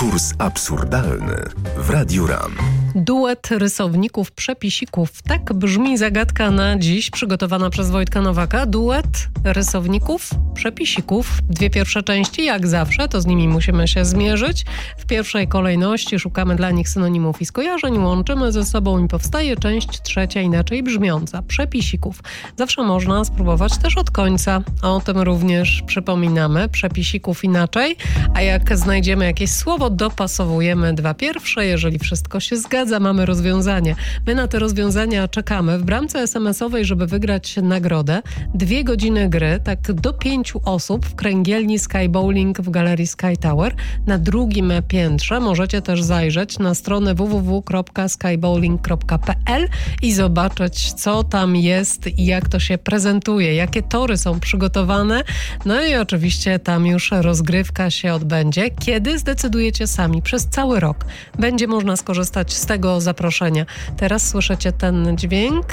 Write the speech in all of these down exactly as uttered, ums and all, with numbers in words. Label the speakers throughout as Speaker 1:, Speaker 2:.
Speaker 1: Konkurs absurdalny w Radiu RAM.
Speaker 2: Duet rysowników przepisików. Tak brzmi zagadka na dziś, przygotowana przez Wojtka Nowaka. Duet rysowników przepisików. Dwie pierwsze części, jak zawsze, to z nimi musimy się zmierzyć. W pierwszej kolejności szukamy dla nich synonimów i skojarzeń, łączymy ze sobą i powstaje część trzecia, inaczej brzmiąca. Przepisików. Zawsze można spróbować też od końca. O tym również przypominamy. Przepisików inaczej, a jak znajdziemy jakieś słowo, dopasowujemy dwa pierwsze. Jeżeli wszystko się zgadza, mamy rozwiązanie. My na te rozwiązania czekamy. W bramce es em esowej, żeby wygrać nagrodę, dwie godziny gry, tak do pięciu osób w kręgielni Sky Bowling w Galerii Sky Tower na drugim piętrze. Możecie też zajrzeć na stronę w w w kropka skybowling kropka p l i zobaczyć, co tam jest i jak to się prezentuje, jakie tory są przygotowane. No i oczywiście tam już rozgrywka się odbędzie. Kiedy zdecydujecie sami, przez cały rok będzie można skorzystać z tego zaproszenia. Teraz słyszycie ten dźwięk?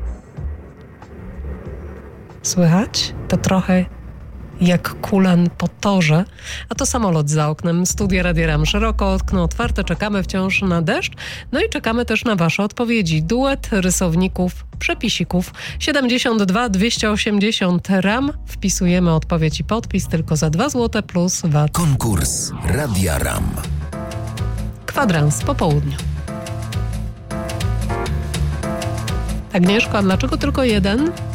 Speaker 2: Słychać? To trochę jak kulan po torze, a to samolot za oknem. Studia Radia RAM szeroko, okno otwarte, czekamy wciąż na deszcz, no i czekamy też na wasze odpowiedzi. Duet rysowników przepisików. siedemdziesiąt dwa dwieście osiemdziesiąt RAM. Wpisujemy odpowiedź i podpis tylko za dwa złote plus V A T.
Speaker 1: Konkurs Radia RAM.
Speaker 2: Kwadrans po południu. Agnieszko, a dlaczego tylko jeden?